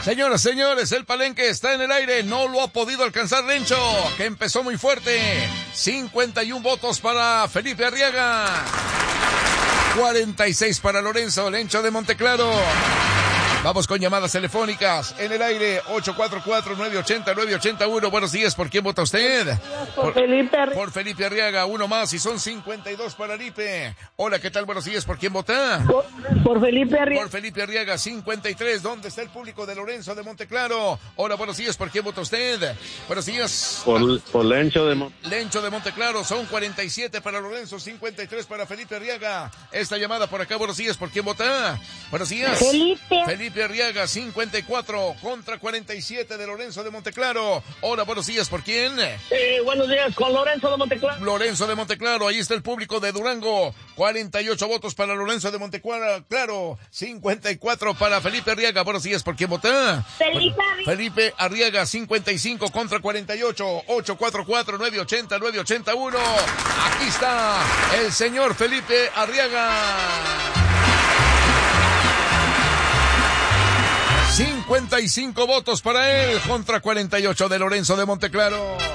Señoras, señores, el Palenque está en el aire. No lo ha podido alcanzar Lencho, que empezó muy fuerte. 51 votos para Felipe Arriaga. 46 para Lorenzo Lencho de Monteclaro. Vamos con llamadas telefónicas en el aire. 844-980-981. Buenos días, ¿por quién vota usted? Por Felipe Arriaga. Por Felipe Arriaga, uno más y son 52 para Lipe. Hola, ¿qué tal? Buenos días, ¿por quién vota? Por Felipe Arriaga. Por Felipe Arriaga, 53. ¿Dónde está el público de Lorenzo de Monteclaro? Hola, buenos días, ¿por quién vota usted? Buenos días. Por Lencho de Lencho de Monteclaro, son 47 para Lorenzo, 53 para Felipe Arriaga. Esta llamada por acá, buenos días, ¿por quién vota? Buenos días. Felipe Arriaga, 54 contra 47 de Lorenzo de Monteclaro. Hola, buenos días, ¿por quién? Buenos días, con Lorenzo de Monteclaro. Lorenzo de Monteclaro, ahí está el público de Durango. 48 votos para Lorenzo de Monteclaro, 54 para Felipe Arriaga. Buenos días, ¿por quién vota? Felipe Arriaga, 55 contra 48. 844-980-981. Aquí está el señor Felipe Arriaga. 55 votos para él contra 48 de Lorenzo de Monteclaro.